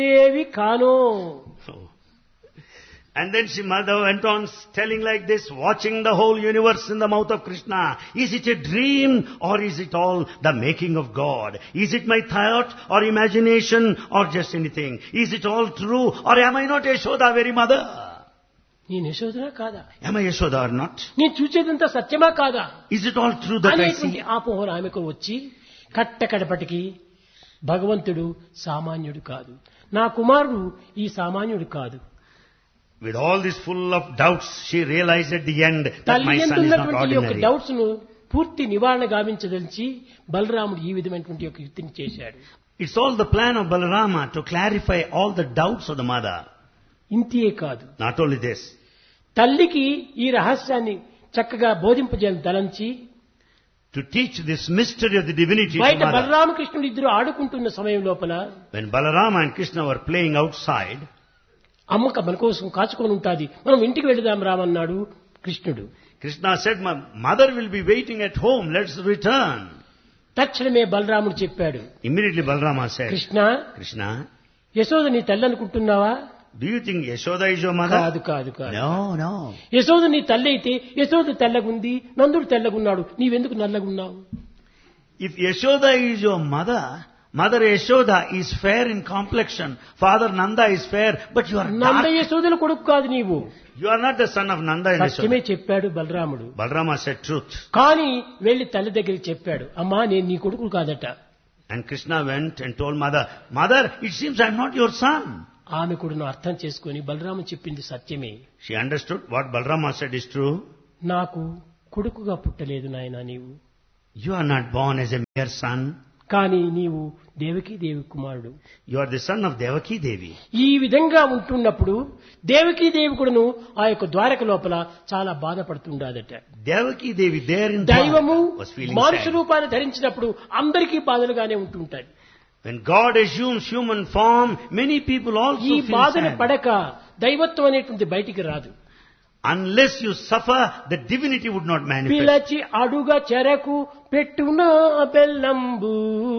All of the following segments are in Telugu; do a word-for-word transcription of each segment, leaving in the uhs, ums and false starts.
ఏవి కానో. And then she mother went on telling like this, watching the whole universe in the mouth of Krishna. Is it a dream or is it all the making of God? Is it my thought or imagination or just anything? Is it all true or am I not Yashoda, very mother? నేను యశోదనా కాదా? Am I Yashoda or not? నేను చూసేదంతా సత్యమా కాదా? Is it all true that I అనేటువంటి see? ఆపోహలు ఆమెకు వచ్చి కట్టకడపటికి భగవంతుడు సామాన్యుడు కాదు, నా కుమారుడు ఈ సామాన్యుడు కాదు. With all this full of doubts, she realized at the end that తల్లి my son is not ఎందున్నటువంటి యొక్క ordinary. డౌట్స్ ను పూర్తి నివారణ గావించదలిచి బలరాముడు ఈ విధమైనటువంటి యొక్క యుక్తిని చేశాడు. It's all the plan of Balarama to clarify all the doubts of the mother. ఇంతే కాదు, Not only this, తల్లికి ఈ రహస్యాన్ని చక్కగా బోధింపజేయాలని తలంచి to teach this mystery of the divinity to బయట mother. బలరామకృష్ణుడు ఇద్దరు ఆడుకుంటున్న సమయం లోపల When Balarama and Krishna were playing outside, అమ్మక మన కోసం కాచుకొని ఉంటాది, మనం ఇంటికి వెళదాం రామన్నాడు కృష్ణుడు. Krishna said, my mother will be waiting at home, let's return. తక్షణమే బలరాముడు చెప్పాడు, Immediately Balarama said, Krishna, Krishna, Yashoda నీ తల్లి అనుకుంటున్నావా? do you think Yashoda is your mother? కాదు కాదు కాదు. No, no. యశోద నీ తల్లి అయితే యశోద తెల్లగుంది, నందుడు తెల్లగున్నాడు, నీవెందుకు నల్లగున్నావు? If Yashoda is your mother, Mother Yashoda is fair in complexion, Father Nanda is fair, but you are Nanda dark. యశోదల కొడుకు కాదు నీవు. You are not the son of Nanda and సత్యమే Yashoda. చెప్పాడు బలరాముడు. Balarama said truth. కానీ వెళ్లి తల్లి దగ్గరికి చెప్పాడు, అమ్మా నేను నీ కొడుకు కాదట. And Krishna went and told mother, Mother, it seems I am not your son. ఆమె కూడా అర్థం చేసుకుని బలరాము చెప్పింది సత్యమే. She understood what Balarama said is true. నాకు కొడుకుగా పుట్టలేదు నాయనా నీవు, You are not born as a mere son. కానీ నీవు దేవకీ దేవి కుమారుడు. You are the son of Devaki Devi. ఈ విధంగా ఉంటున్నప్పుడు దేవకీ దేవి కూడాను ఆ యొక్క ద్వారక లోపల చాలా బాధపడుతుండదట. Devaki Devi there in దైవము Dwarka was feeling మనుష్య sad. రూపాన్ని ధరించినప్పుడు అందరికీ బాధలుగానే ఉంటుంటాయి. When God assumes human form, many people also ఈ feel బాధను sad. పడక దైవత్వం అనేటువంటి బయటికి రాదు. Unless you suffer, the divinity would not manifest. పిలచి అడుగ చెరకు పెట్టున బెల్లంబు.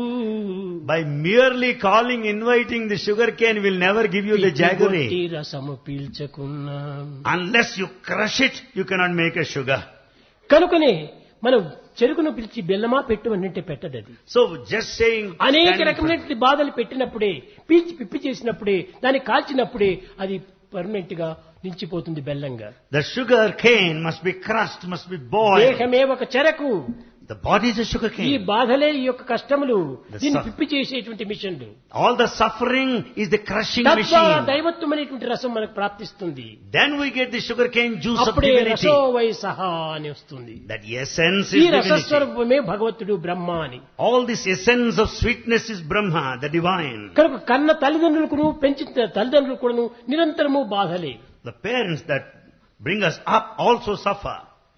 By merely calling, inviting the sugar cane will never give you the jaggery. పిచ్చి రసము పీల్చకున్నా. Unless you crush it, you cannot make a sugar. కనుకనే మనం చెరుకును పిలిచి బెల్లమా పెట్టు అన్నంటే పెట్టదది. So just saying, అనేక standing for- రకమైనటువంటి బాధలు పెట్టినప్పుడే, పీల్చి పిప్పి చేసినప్పుడే, దాన్ని కాల్చినప్పుడే అది పర్మనెంట్ గా నిలిచిపోతుంది బెల్లంగా. the sugar cane must be crushed, must be boiled. దేహమే ఒక చెరకు, The body is a sugar ఈ cane. బాధలే ఈ యొక్క కష్టములు, The దీన్ని suff- పిప్పి చేసేటువంటి మిషన్లు. All the suffering is the crushing తద్వారా machine. దైవత్వం అనేటువంటి రసం మనకు ప్రాప్తిస్తుంది. Then we get the sugar cane juice of అప్పుడే divinity. రసో వై సహా అని వస్తుంది. That essence ఈ is divinity. రసస్వరూపమే భగవంతుడు బ్రహ్మ అని. All this essence of sweetness is Brahma, the divine. కనుక కన్న తల్లిదండ్రులకు పెంచిన తల్లిదండ్రులు కూడా నిరంతరము బాధలే. The parents that bring us up also suffer.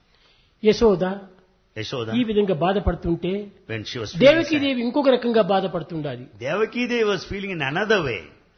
Yashoda Yashoda, ఈ విధంగా బాధపడుతుంటే when she was feeling Devaki sad, దేవి ఇంకొక రకంగా బాధపడుతుండాలి. Devaki Devi was feeling in another way.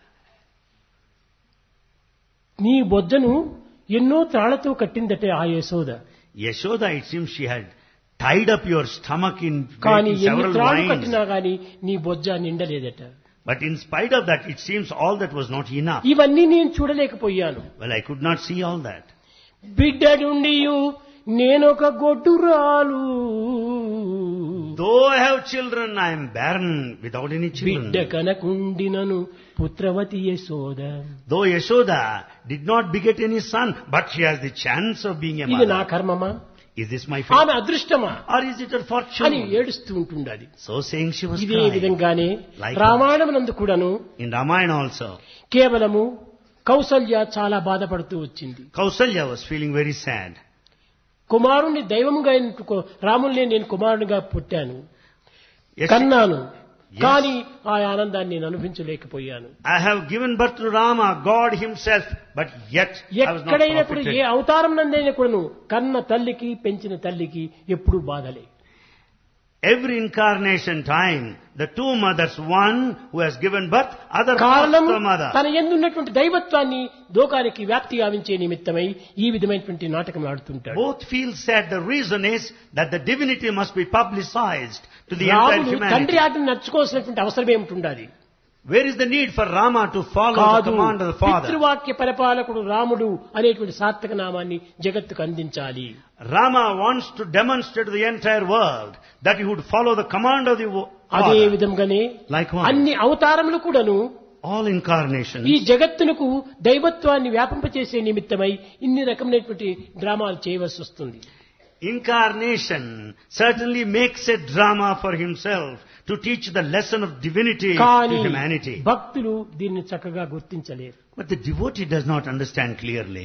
నీ బొజ్జను ఎన్నో త్రాళ్లతో కట్టిందట ఆ Yashoda. Yashoda, it seems she had tied up your stomach in, కానీ in ఎన్ని several త్రాళ్ళు lines. కట్టినా గాని నీ బొజ్జ నిండలేదట. But in spite of that, it seems all that was not enough. ఇవన్నీ నేను చూడలేకపోయాను. Well, I could not see all that. బిడ్డ నుండి నేనొక గొడ్డురాలు, Though I have children, I am barren without any బిడ్డ children. కనకుండినను పుత్రవతి Yashoda. Though Yashoda did not beget any son, but she has the chance of being a ఇది నా mother. కర్మమా, Is this my ఆమె fate? అదృష్టమా Or is it her అని fortune? ఏడుస్తూ ఉంటుండది. So saying, she was ఇదే crying. విధంగానే Like రామాయణమునందు కూడాను In Ramayana also, కేవలము కౌసల్య చాలా బాధపడుతూ వచ్చింది. Kausalya was feeling very sad. కుమారుణ్ణి దైవముగా ఎన్నుకో, రాముల్ని నేను కుమారునిగా పుట్టాను, Yes, కన్నాను, Yes. కానీ ఆ ఆనందాన్ని నేను అనుభవించలేకపోయాను. I have given birth to Rama, God himself, but yet I was not ఎక్కడైనప్పుడు A profited. అవతారం నందైనా కూడాను కన్న తల్లికి పెంచిన తల్లికి ఎప్పుడు బాధలే. Every incarnation time, the two mothers, one who has given birth, other కారణం foster mother. తన ఎందున్నటువంటి దైవత్వాన్ని లోకానికి వ్యాప్తి గావించే నిమిత్తమై ఈ విధమైనటువంటి నాటకం ఆడుతుంటాడు. Both feel sad. The reason is that the divinity must be publicized to the entire రాముడు humanity. తండ్రి ఆజ్ఞను నడుచుకోవాల్సినటువంటి అవసరం ఏమిటి ఉండాలి? Where is the need for Rama to follow the కాదు, command of the father? పితృవాక్య పరిపాలకుడు రాముడు అనేటువంటి సార్థక నామాన్ని జగత్తుకు అందించాలి. Rama wants to demonstrate to the entire world that he would follow the command of the wo- అదే father. విధంగానే Likewise, అన్ని అవతారములు కూడాను all incarnations, ఈ జగత్తునకు దైవత్వాన్ని వ్యాపింపచేసే నిమిత్తమై ఇన్ని రకమైనటువంటి డ్రామాలు చేయవలసి వస్తుంది. incarnation certainly makes a drama for himself to teach the lesson of divinity కానీ to humanity. భక్తులు దీన్ని చక్కగా గుర్తించలేరు. But the devotee does not understand clearly.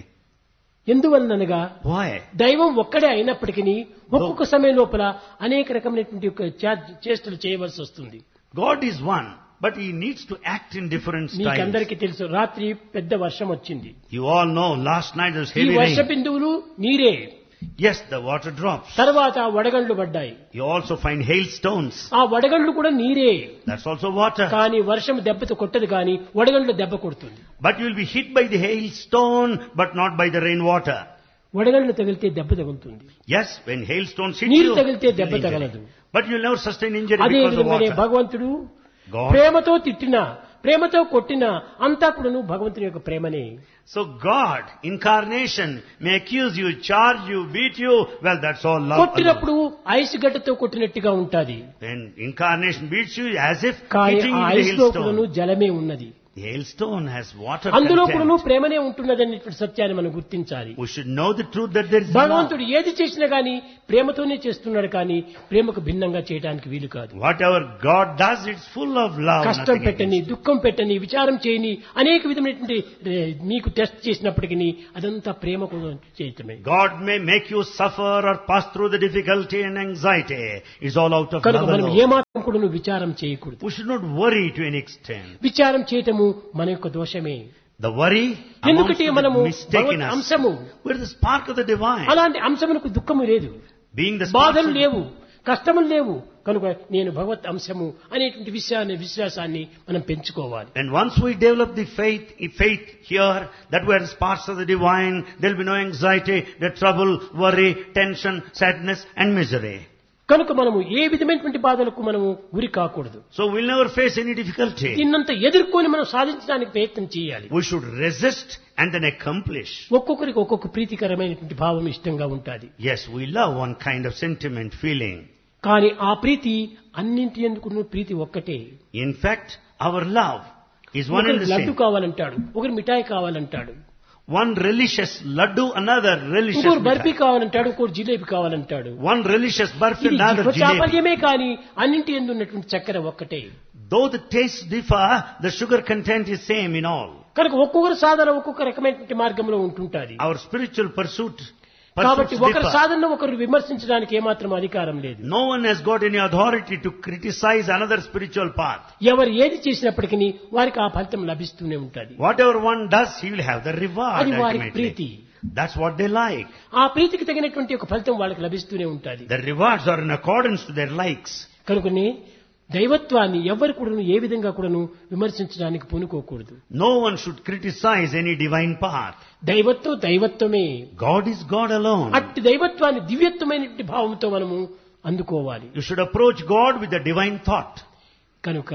ఎందువలనగా Why? దైవం ఒక్కడే అయినప్పటికీ ఒక్కొక్క సమయం లోపల అనేక రకమైనటువంటి ఒక చే- చేష్టలు చేయవలసి వస్తుంది. God is one, but he needs to act in different styles. మీకందరికీ తెలుసు, రాత్రి పెద్ద వర్షం వచ్చింది. You all know last night there was ఈ heavy వర్ష rain. బిందువులు నీరే. Yes, the water drops. తర్వాత వడగండ్లు పడ్డాయి. You also find hailstones. ఆ వడగండ్లు కూడా నీరే. That's also water. కానీ వర్షం దెబ్బతో కొట్టదు, కానీ వడగండ్లు దెబ్బ కొడుతుంది. But you will be hit by the hailstone, but not by the rainwater. వడగండ్లు తగిలితే దెబ్బ తగులుతుంది. Yes, when hailstones hit నీరు you, తగిలితే you'll దెబ్బ injure. తగలదు. But you'll never sustain injury అదే because of విధంగానే water. భగవంతుడు God. ప్రేమతో తిట్టినా ప్రేమతో కొట్టినా అంతా కూడాను భగవంతుని యొక్క ప్రేమనే. So God, incarnation, may accuse you, charge you, beat you. Well, that's all love. alone. కొట్టినప్పుడు ఐసు గడ్డతో కొట్టినట్టుగా ఉంటాది. When incarnation beats you as if కానీ hitting ఆ you with a ఐసులో కూడాను hailstone. జలమే ఉన్నది. The hailstone has water అందులో కూడాను content. ప్రేమనే ఉంటున్నది అనేటువంటి సత్యాన్ని మనం గుర్తించాలి. We should know the truth that there is love. భగవంతుడు ఏది చేసినా గానీ ప్రేమతోనే చేస్తున్నాడు, కానీ ప్రేమకు భిన్నంగా చేయడానికి వీలు కాదు. Whatever God does, it's full of love. కష్టం nothing పెట్టని, against. దుఃఖం పెట్టని, విచారం చేయని, అనేక విధమైనటువంటి ఏ, మీకు టెస్ట్ చేసినప్పటికీ అదంతా ప్రేమకు చేయటమే. God may make you suffer or pass through the difficulty and anxiety. It's all out of కనుక love మనం alone. ఏమాత్రం కూడా విచారం చేయకూడదు. We should not worry to any extent. విచారం చేయటము మన యొక్క దోషమే. The worry amounts ఎందుకంటే to మనము the mistaken భగవత్ us. అంశము. We're the spark of the divine. అలాంటి అంశమునకు దుఃఖము లేదు, Being the spark బాధలు of లేవు, కష్టములు లేవు. కనుక నేను భగవత్ అంశము అనేటువంటి విషయాన్ని విశ్వాసాన్ని మనం పెంచుకోవాలి. And once we develop the faith, faith here, that we are sparks of the divine, there will be no anxiety, no trouble, worry, tension, sadness and misery. కనుక మనము ఏ విధమైనటువంటి బాధలకు మనము గురి కాకూడదు. So we'll never face any difficulty. దీన్నంతా ఎదుర్కొని మనం సాధించడానికి ప్రయత్నం చేయాలి. We should resist and then accomplish. ఒక్కొక్కరికి ఒక్కొక్క ప్రీతికరమైనటువంటి భావం ఇష్టంగా ఉంటుంది. Yes, we love one kind of sentiment, feeling. కానీ ఆ ప్రీతి అన్నింటి ఎందుకు ప్రీతి ఒక్కటే. In fact, our love is one and ఒకరికి the లడ్డు same. కావాలంటాడు, ఒకరు మిఠాయి కావాలంటాడు, One relicious laddu, another relicious ఇంకోరు బర్ఫీ mithai. కావాలంటాడు, ఇంకోరు జిలేబీ కావాలంటాడు. One relicious burfi, ఇది another జీవ jalebi. చాపల్యమే కానీ అన్నింటి యందు ఉన్నటువంటి చక్కెర ఒక్కటే. Though the tastes differ, the sugar content is same in all. కనుక ఒక్కొక్కరు సాధన ఒక్కొక్క రకమైనటువంటి మార్గంలో ఉంటుంటాది. Our spiritual pursuit, కాబట్టి pursuits ఒకరి differ. సాధనను ఒకరు విమర్శించడానికి ఏమాత్రం అధికారం లేదు. No one has got any authority to criticize another spiritual path. ఎవరు ఏది చేసినప్పటికీ వారికి ఆ ఫలితం లభిస్తూనే ఉంటుంది. Whatever one does, he will have the reward అది వారి ultimately. Preethi. That's what they like. ఆ ప్రీతికి తగినటువంటి ఒక ఫలితం వాళ్ళకి లభిస్తూనే ఉంటుంది. The rewards are in accordance to their likes. కనుకనే దైవత్వాన్ని ఎవరు కూడాను ఏ విధంగా కూడాను విమర్శించడానికి పూనుకోకూడదు. No one should criticize any divine path. దైవత్వం దైవత్వమే. God is God alone. అట్టి దైవత్వాన్ని దివ్యత్వమైనటువంటి భావంతో మనము అందుకోవాలి. You should approach God with a divine thought. కనుక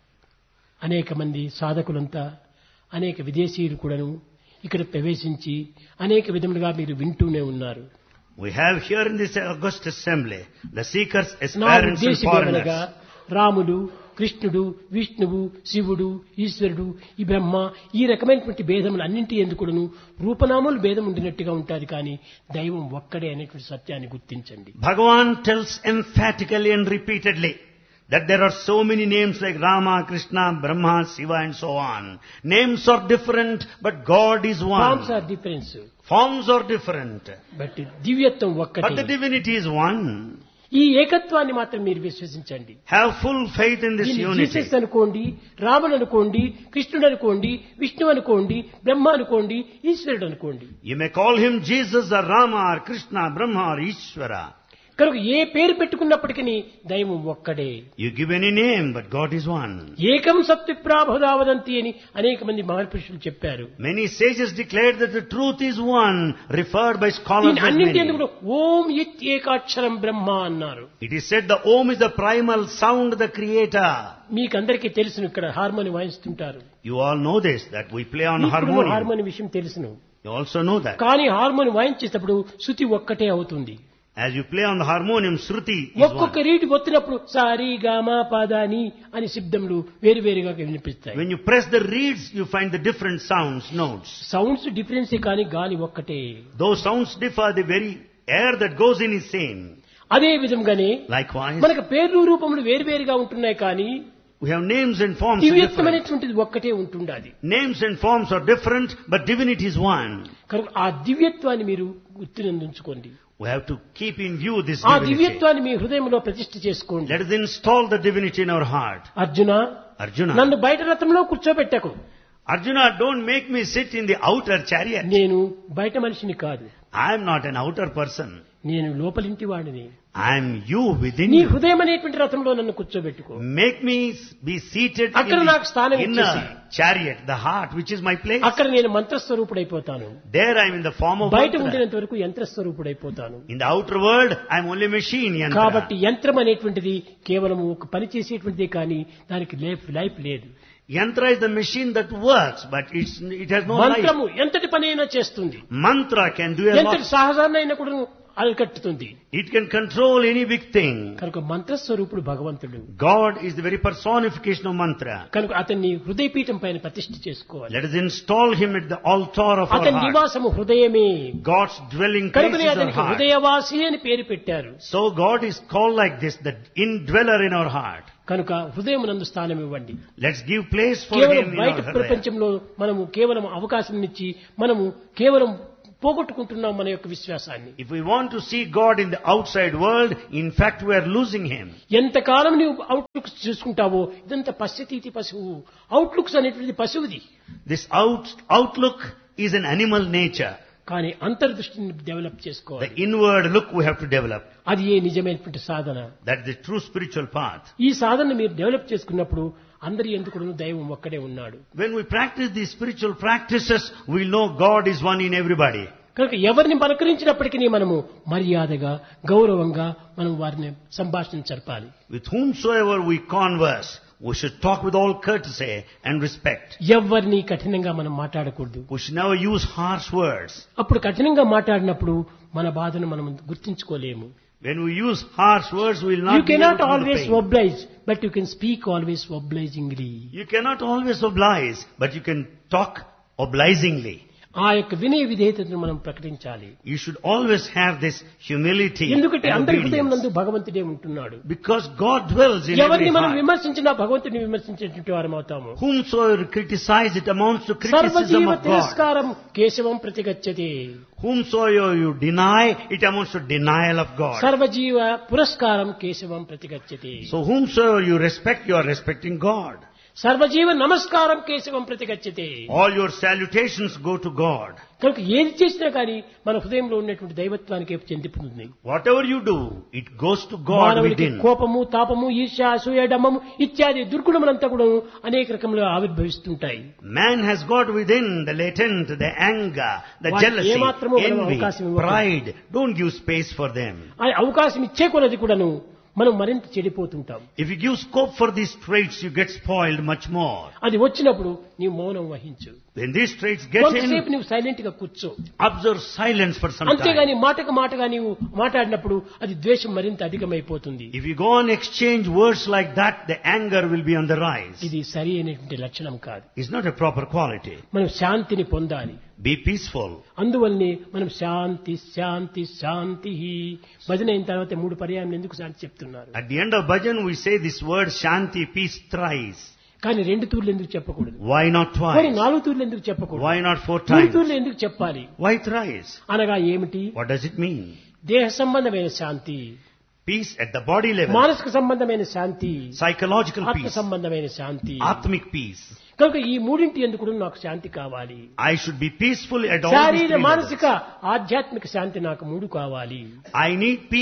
అనేక మంది సాధకులంతా అనేక విదేశీయులు కూడాను ఇక్కడ ప్రవేశించి అనేక విధములుగా మీరు వింటూనే ఉన్నారు. We have here in this august assembly the seekers, నా aspirants and ఉద్దేశం ఏమనగా foreigners. రాముడు, కృష్ణుడు, విష్ణువు, శివుడు, ఈశ్వరుడు, ఈ బ్రహ్మ, ఈ రకమైనటువంటి భేదములు అన్నింటి ఎందుకును రూపనామములు భేదం ఉండినట్టుగా ఉంటుంది, కానీ దైవం ఒక్కడే అనేటువంటి సత్యాన్ని గుర్తించండి. Bhagavan tells emphatically and repeatedly that there are so many names like Rama, Krishna, Brahma, Shiva and so on. Names are different, but God is forms one. Are difference, Forms are different, but దివ్యత్వం but the ఒక్కటే. divinity is one. ఈ ఏకత్వాన్ని మాత్రం మీరు విశ్వసించండి. Have full faith in this దీన్ని unity. జీసస్ అనుకోండి, రాముడు అనుకోండి, కృష్ణుడు అనుకోండి, విష్ణు అనుకోండి, బ్రహ్మ అనుకోండి, ఈశ్వరుడు అనుకోండి. You may call him Jesus or Rama or Krishna, Brahma or Ishvara. కనుక ఏ పేరు పెట్టుకున్నప్పటికీ దైవం ఒక్కడే. You give any name, but God is one. ఏకం సత్విప్రాబోధావదంతి అని అనేక మంది మహాపురుషులు చెప్పారు. Many sages declared that the truth is one, referred by scholars as అన్నింటి many. ఎందుకు ఓం ఇత్ ఏకాక్షరం బ్రహ్మ అన్నారు. It is said the Om is the primal sound, the creator. మీకందరికీ తెలుసును, ఇక్కడ harmony వాయిస్తుంటారు. You all know this, that we play on మీకు harmonium. హార్మోని విషయం తెలుసును. You also know that. కానీ హార్మోని వాయించేటప్పుడు శృతి ఒక్కటే అవుతుంది. As you play on the harmonium, Shruti is ఒక్కొక్క one. రీతి వచ్చినప్పుడు సారీ గామా పాదాని అని శబ్దములు వేరువేరుగా వినిపిస్తాయి. When you press the reeds, you find the different sounds, notes. Sounds డిఫరెన్సే కానీ గాలి ఒక్కటే. Those sounds differ, the very air that goes in is same. అదే విధంగానే Likewise, మనకు పేర్లు రూపములు వేరువేరుగా ఉంటున్నాయి కానీ we have names and forms are different. దివ్యత్వమైనటువంటిది ఒక్కటే ఉంటుండాలి. Names and forms are different, but divinity is one. కనుక ఆ దివ్యత్వాన్ని మీరు గుర్తునందుంచుకోండి. We have to keep in view this ఆ divinity. దివ్యత్వాన్ని మీ హృదయంలో ప్రతిష్ఠ చేసుకోండి. Let us install the divinity in our heart. Arjuna, Arjuna, నన్ను బయట రథంలో కూర్చోబెట్టకు. Arjuna, don't make me sit in the outer chariot. నేను బయట మనిషిని కాదు, I am not an outer person. నేను లోపలింటి వాడిని. I am you within నీ you. హృదయం అనేటువంటి రథంలో నన్ను కూర్చోబెట్టుకో. Make me be seated అక్కడ in నాకు స్థానం the ఇచ్చేసి. inner chariot, the heart, which is my place. అక్కడ నేను మంత్రస్వరూపుడైపోతాను. There I am in the form of బయట mantra. ఉండినంత వరకు యంత్రస్వరూపుడైపోతాను. In the outer world, I am only machine, yantra. కాబట్టి యంత్రం అనేటువంటిది కేవలం ఒక పని చేసేటువంటిదే కానీ దానికి లైఫ్ లైఫ్ లేదు. Yantra is the machine that works, but it's, it has no life. మంత్రము ఎంతటి పని అయినా చేస్తుంది. Mantra can do a ఎంతటి lot. సహజాన్ని అయినా కూడా అరికట్టుతుంది. It can control any big thing. కనుక మంత్రస్వరూపుడు భగవంతుడు. God is the very personification of mantra. కనుక అతన్ని హృదయపీఠం పైన ప్రతిష్ఠ చేసుకోవాలి. Let us install him at the altar of our అతని heart. నివాసము హృదయమే. God's dwelling place కనుకనే is our అతనికి heart. హృదయవాసి అని పేరు పెట్టారు. So God is called like this, the indweller in our heart. కనుక హృదయం నందు స్థానం ఇవ్వండి. Let's give place for కేవలం him in బయట our heart. ప్రపంచంలో మనము కేవలం అవకాశం ఇచ్చి మనము కేవలం పోగొట్టుకుంటున్నాం మన యొక్క విశ్వాసాన్ని. If we want to see God in the outside world, in fact we are losing him. ఎంతకాలం నీవు అవుట్లుక్స్ చూసుకుంటావో ఇదంతా పశ్యతీతి పశువు. అవుట్లుక్స్ అనేటువంటిది పశువుది. This out, outlook is an animal nature. కానీ అంతర్దృష్టిని డెవలప్ The చేసుకోవాలి. inward look we have to develop. అది ఏ నిజమైనటువంటి సాధన. That's the true spiritual path. ఈ సాధన మీరు డెవలప్ చేసుకున్నప్పుడు అందరి ఎందుకు దైవం ఒక్కడే ఉన్నాడు. When we practice these spiritual practices, we'll know God is one in everybody. కనుక ఎవరిని పలకరించినప్పటికీ మనము మర్యాదగా గౌరవంగా మనం వారిని సంభాషణ జరపాలి. With whomsoever we converse, we should talk with all courtesy and respect. ఎవరిని కఠినంగా మనం మాట్లాడకూడదు. We should never use harsh words. అప్పుడు కఠినంగా మాట్లాడినప్పుడు మన బాధను మనం గుర్తించుకోలేము. When we use harsh words, we will not You be able cannot to feel the always pain. oblige, but you can speak always obligingly. You cannot always oblige, but you can talk obligingly. ఆ యొక్క వినయ విధేయతను మనం ప్రకటించాలి. You should always have this humility ఎందుకంటే and అందరి హృదయం obedience. నందు భగవంతుడే ఉంటున్నాడు. Because God dwells in every ఎవరిని మనం heart. విమర్శించినా భగవంతుని విమర్శించేటువంటి వారం అవుతాము. Whomsoever criticize, it amounts to criticism సర్వజీవ of God. తిరస్కారం కేశవం ప్రతిగచ్చతి. Whomsoever you deny, it amounts to denial of God. సర్వజీవ పురస్కారం కేశవం ప్రతిగచ్చతి. So whomsoever you respect, you are respecting God. సర్వజీవ నమస్కారం కేశవం ప్రతిగచ్చతి. All your salutations go to God. కనుక ఏది చేసినా కానీ మన హృదయంలో ఉన్నటువంటి దైవత్వానికి చెందిపోతుంది. Whatever you do, it goes to God మానవునికి within. కోపము, తాపము, ఈర్ష్య, అసూయ, డమ్మము ఇత్యాది దుర్గుణములంతా కూడా అనేక రకములుగా ఆవిర్భవిస్తుంటాయి. Man has got within the latent, the anger, the వాటికి jealousy, ఏమాత్రమూ మనం envy, అవకాశం ఇవ్వకూడదు. pride. Don't give space for them. ఆ అవకాశం ఇచ్చే కొలది కూడాను మనం మరింత చెడిపోతుంటాం. If you give scope for these traits, you get spoiled much more. అది వచ్చినప్పుడు నీవు మౌనం వహించు. When these traits get కొంతసేపు in, నువ్వు సైలెంట్ గా కూర్చో. observe silence for some time. అంతేగాని మాటకు మాటగా నీవు మాట్లాడినప్పుడు అది ద్వేషం మరింత అధికమైపోతుంది. If you go on exchange words like that, the anger will be on the rise. ఇది సరి అయినటువంటి లక్షణం కాదు. It's not a proper quality. మనం శాంతిని పొందాలి. Be peaceful. అందువల్లనే మనం శాంతి శాంతి శాంతి భజన అయిన తర్వాత మూడు పర్యాయం ఎందుకు శాంతి చెప్తున్నారు. At the end of bhajan, we say this word Shanti, peace thrice. కానీ రెండు తూర్లు ఎందుకు చెప్పకూడదు? Why not మరి twice? నాలుగు తూర్లు ఎందుకు చెప్పకూడదు? Why not four మూడు times? తూర్లు ఎందుకు చెప్పాలి? Why thrice? అనగా ఏమిటి? What does it mean? దేహ సంబంధమైన శాంతి, Peace at the body level. మానసిక సంబంధమైన శాంతి, Psychological ఆత్మ peace. సంబంధమైన శాంతి. Atmic peace. కనుక ఈ మూడింటి ఎందుకు కూడా నాకు శాంతి కావాలి. I should be peaceful at all these శారీర three మానసిక levels. ఆధ్యాత్మిక శాంతి నాకు మూడు కావాలి. I need peace,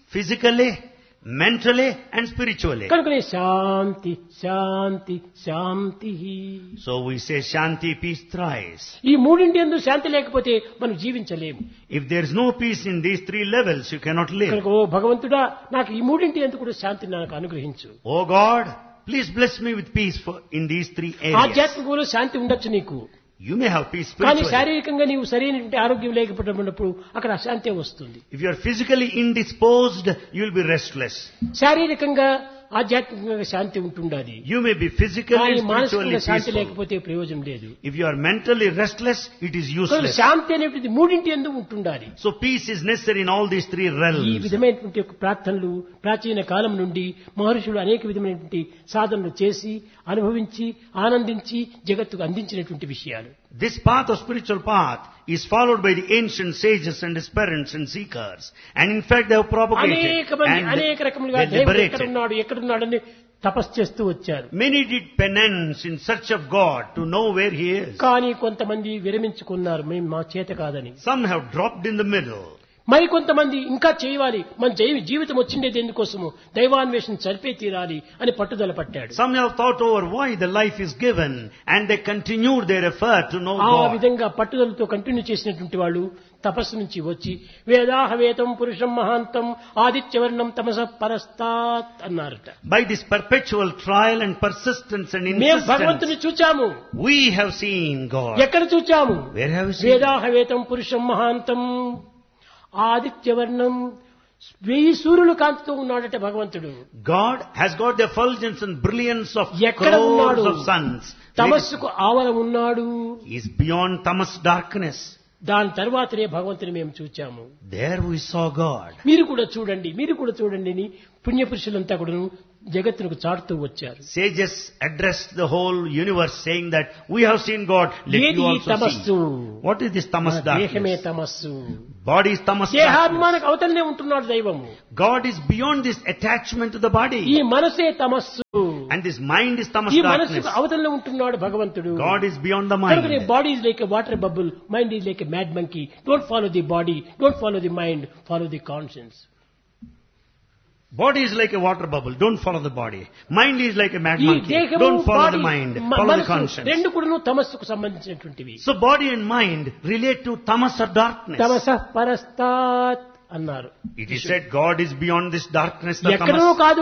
physically, mentally and spiritually. కనుకనే శాంతి శాంతి శాంతి. So we say Shanti, peace thrice. ఈ మూడింటి యందు శాంతి లేకపోతే మనం జీవించలేము. If there is no peace in these three levels, you cannot live. కనుక ఓ భగవంతుడా, నాకు ఈ మూడింటి యందు కూడా శాంతిని నాకు అనుగ్రహించు. Oh God, please bless me with peace for, in these three areas. ఆధ్యాత్మికంలో శాంతి ఉండొచ్చు నీకు, You may have peace కానీ spiritually. శారీరకంగా నీవు సరైనటువంటి ఆరోగ్యం లేకపోయినప్పుడు అక్కడ అశాంతి వస్తుంది. If you are physically indisposed, you will be restless. శారీరకంగా ఆధ్యాత్మికంగా శాంతి ఉంటుండాలి, You may be physically కానీ and spiritually మానసికంగా శాంతి peaceful. లేకపోతే ప్రయోజనం లేదు. If you are mentally restless, it is కనుక useless. శాంతి అనేటువంటి మూడింటి యందు ఉంటుండాలి. So peace is necessary in all these three ఈ realms. విధమైనటువంటి యొక్క ప్రార్థనలు ప్రాచీన కాలం నుండి మహర్షులు అనేక విధమైనటువంటి సాధనలు చేసి అనుభవించి ఆనందించి జగత్తుకు అందించినటువంటి విషయాలు. This path of spiritual path is followed by the ancient sages and aspirants and seekers. And in fact they have propagated అనేక మంది and అనేక రకములుగా they దేవుడు liberated. ఎక్కడున్నాడు ఎక్కడున్నాడని తపస్సు చేస్తూ వచ్చారు. Many did penance in search of God to know where He is. కానీ కొంతమంది విరమించుకున్నారు, మేము మా చేత కాదని. Some have dropped in the middle. మరి కొంతమంది ఇంకా చేయాలి, మన జీ- జీవితం వచ్చిండేది ఎందుకోసము, దైవాన్వేషణ చరిపే తీరాలి అని పట్టుదల పట్టాడు. Some have thought over why the life is given and they continued their effort to know ఆ God. విధంగా పట్టుదలతో కంటిన్యూ చేసినటువంటి వాళ్ళు తపస్సు నుంచి వచ్చి వేదాహవేతం పురుషం మహాంతం ఆదిత్యవర్ణం తమస పరస్తాత్ అన్నారట. By this perpetual trial and persistence and మేము insistence, భగవంతుని చూచాము. we have seen God. ఎక్కడ చూచాము? Where have we seen? వేదాహవేతం పురుషం మహాంతం ఆదిత్యవర్ణం, వెయ్యి సూర్యులు కాంతితో ఉన్నాడట భగవంతుడు. God has got the effulgence and brilliance of ఎక్కడ crores ఉన్నాడు? of suns. తమస్సుకు ఆవల ఉన్నాడు. He is beyond tamas darkness. దాని తర్వాతనే భగవంతుని మేము చూచాము. There we saw God. మీరు కూడా చూడండి, మీరు కూడా చూడండి అని పుణ్యపురుషులంతా కూడా జగత్తునకు చాటుతూ వచ్చారు. Sages addressed the whole universe saying that we have seen God, let ఏది you ఈ also తమస్సు? see. What is this tamas దేహమే darkness? తమస్సు. Body is tamas darkness. దేహాభిమానకు అవతలనే ఉంటున్నాడు దైవము. God is beyond this attachment to the ఈ body. మనసే తమస్సు. And this mind is tamas ఈ darkness. మనస్సుకు అవతలనే ఉంటున్నాడు భగవంతుడు. God is beyond the కనుకనే mind. Body is like a water bubble, mind is like a mad monkey. Don't follow the body, don't follow the mind, follow the conscience. Body is like a water bubble, don't follow the body. Mind is like a mad ఈ monkey, దేహము don't follow body the mind, మ- follow the మనస్సు conscience. రెండు కూడాను తమస్సుకు సంబంధించినటువంటివి. So body and mind relate to tamas or darkness. తమస పరస్తాత్ అన్నారు. It is said God is beyond this darkness, the ఎక్కడో tamas. కాదు,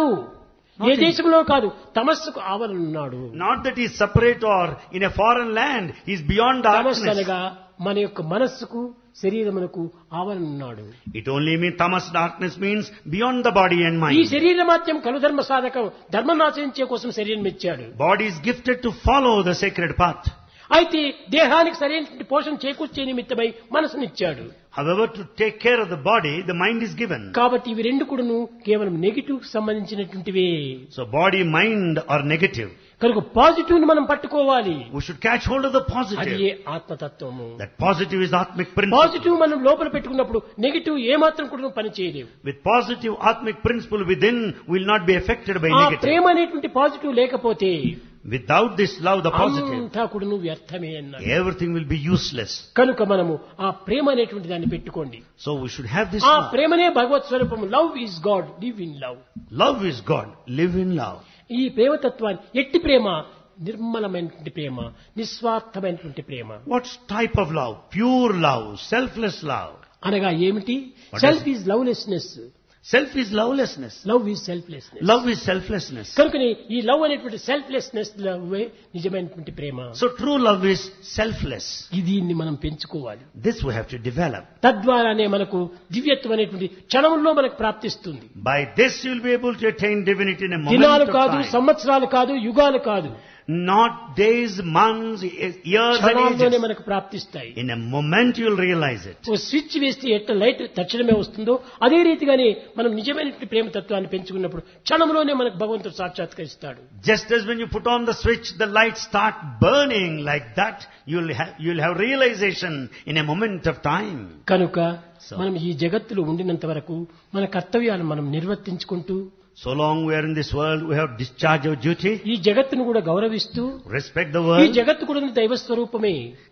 ఏ Not in- దేశంలో కాదు, తమస్సుకు ఆవరణున్నాడు. Not that he is separate or in a foreign land, he is beyond తమస్సు darkness. అనగా మన యొక్క మనస్సుకు శరీరమునకు ఆవరణున్నాడు. It only means tamas darkness means beyond the body and ఈ mind. శరీరమాత్యం కలుధర్మ సాధకం, ధర్మం ఆచరించే కోసం శరీరం ఇచ్చాడు. Body is gifted to follow the sacred path. అయితే దేహానికి సరైన పోషణ చేకూర్చే నిమిత్తమై మనసునిచ్చాడు. However, to take care of the body, the mind is given. కాబట్టి ఇవి రెండు కూడాను కేవలం negative సంబంధించినటువంటివే. So body, mind are negative. కనుక పాజిటివ్ ని మనం పట్టుకోవాలి. We should catch hold of the అది positive. A ఆత్మతత్వము. That positive is Atmic principle. Positive మనం లోపల పెట్టుకున్నప్పుడు నెగిటివ్ ఏమాత్రం కూడా పని చేయలేవు. With positive Atmic principle within will not be affected by ఆ negative. ప్రేమ అనేటువంటి పాజిటివ్ లేకపోతే Without this love, the positive, అంతా కూడాను వ్యర్థమే అన్నాడు. everything will be useless. కనుక మనము ఆ ప్రేమ అనేటువంటి దాన్ని పెట్టుకోండి. So we should have this ఆ love. ప్రేమనే భగవత్ స్వరూపము. Love is God, live in love. Love is God. Live in love. ఈ ప్రేమతత్వాన్ని, ఎట్టి ప్రేమ, నిర్మలమైనటువంటి ప్రేమ, నిస్వార్థమైనటువంటి ప్రేమ. What type of love? Pure love, selfless love. అనగా ఏమిటి? What self is lovelessness. Self is lovelessness. Love is selflessness. Love is selflessness. కనుకనే ఈ లవ్ అనేటువంటి సెల్ఫ్లెస్నెస్ లవ్వే నిజమైనటువంటి ప్రేమ. So true love is selfless. దీన్ని మనం పెంచుకోవాలి. This we have to develop. తద్వారానే మనకు దివ్యత్వం అనేటువంటి క్షణంలో మనకు ప్రాప్తిస్తుంది. By this you will be able to attain divinity in a moment దినాలు of కాదు, time. సంవత్సరాలు కాదు, యుగాలు కాదు, Not days, months, years and క్షణాల్లోనే ages. మనకు ప్రాప్తిస్తాయి. In a moment you will realize it. Oh switch వేస్తే ఎట్లా లైట్ తక్షణమే వస్తుందో అదే రీతిగానే మనం నిజమైనటువంటి ప్రేమ తత్వాన్ని పెంచుకున్నప్పుడు క్షణంలోనే మనకు భగవంతుడు సాక్షాత్కరిస్తాడు. Just as when you put on the switch, the lights start burning like that, you'll have, you'll have realization in a moment of time. కనుక So- మనం ఈ జగత్తులో ఉండినంత వరకు మన కర్తవ్యాలను మనం నిర్వర్తించుకుంటూ So long we are in this world, we have discharged our duty, ఈ జగత్తును కూడా గౌరవిస్తూ, respect the ఈ world. జగత్తు కూడా దైవ స్వరూపమే.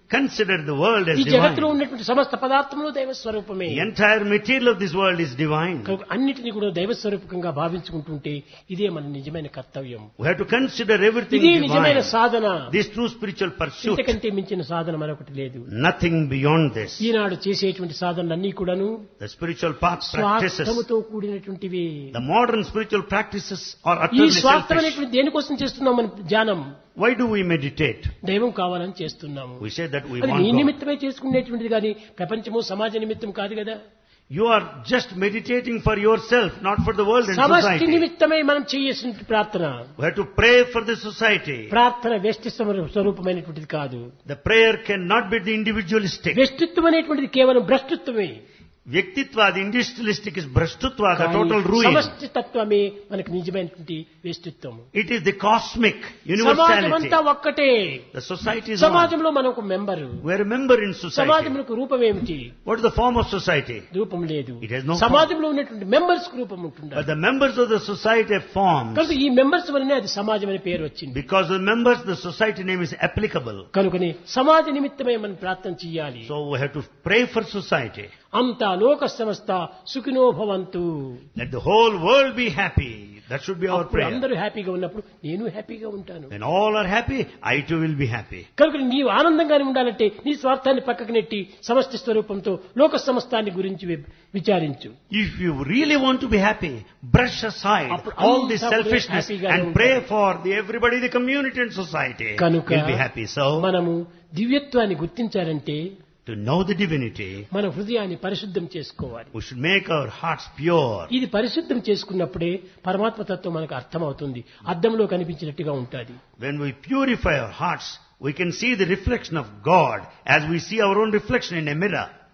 consider the world as ఈ జగత్తులో divine. ఉన్నటువంటి సమస్త పదార్థములు దైవ స్వరూపమే. The entire material of this world is divine. కనుక అన్నిటినీ కూడా దైవ స్వరూపకంగా భావించుకుంటుంటే ఇదే మన నిజమైన కర్తవ్యం. We have to consider everything ఇదే నిజమైన divine. Sadhana. This true spiritual pursuit. ఇంతకంటే మించిన సాధన మరొకటి లేదు. Nothing beyond this. ఈనాడు చేసేటువంటి సాధనలన్నీ కూడాను The spiritual path practices, స్వార్థముతో కూడినటువంటివి. the modern spiritual practices are ఈ utterly స్వార్థం selfish. అనేటువంటి దేనికోసం చేస్తున్నాం మన ధ్యానం? Why do we meditate? దైవం కావాలని చేస్తున్నాము. We say that we అది want నీ God. నిమిత్తమే చేసుకునేటువంటిది కానీ ప్రపంచము సమాజ నిమిత్తం కాదు కదా. You are just meditating for yourself, not for the world and సమష్టి society. నిమిత్తమై మనం చేయాల్సిన ప్రార్థన. We have to pray for the society. ప్రార్థన వ్యష్టి స్వరూపమైనటువంటిది కాదు. The prayer cannot be the individualistic. వ్యష్టిత్వం అనేటువంటిది కేవలం భ్రష్టత్వమే. Vyaktitva, the individualistic is brashtutva, the కానీ total ruin. సమష్టి తత్వమే మనకు నిజమైనటువంటి వ్యష్టిత్వం. It is the cosmic సమాజం universality. అంతా ఒక్కటే. The society is one. సమాజంలో మనం ఒక member. We are a member in society. సమాజంలో రూపం ఏమిటి? What is the form of society? రూపం లేదు. It has no సమాజంలో ఉన్నటువంటి మెంబర్స్ రూపం ఉంటుంది. But the members of the society have forms. కనుక ఈ మెంబర్స్ వల్లనే అది సమాజం అనే పేరు వచ్చింది. Because the members, the society name is applicable. కనుకని సమాజ నిమిత్తమే మనం ప్రార్థన చేయాలి. So we have to pray for society. అంతా లోక సమస్త సుఖినో భవంతు. Let the whole world be happy. That should be our అప్పుడు prayer. అందరూ హ్యాపీగా ఉన్నప్పుడు నేను హ్యాపీగా ఉంటాను. When all are happy, I too will be happy. కనుక నీవు ఆనందంగానే ఉండాలంటే నీ స్వార్థాన్ని పక్కకు నెట్టి సమష్టి స్వరూపంతో లోక సమస్తాన్ని గురించి వి- విచారించు. If you really want to be happy, brush aside అప్పుడు all అంతా this కూడా selfishness హ్యాపీగానే and ఉంటారు. pray for the everybody, the community and society కనుక will be happy. So, మనము దివ్యత్వాన్ని గుర్తించాలంటే to know the divinity, మన హృదయాన్ని పరిశుద్ధం చేసుకోవాలి. we should make our hearts pure. ఇది పరిశుద్ధం చేసుకున్నప్పుడే పరమాత్మ తత్వం మనకు అర్థమవుతుంది. అద్దంలో కనిపించినట్టుగా ఉంటుంది. When we purify our hearts, we can see the reflection of God as we see our own reflection in a mirror.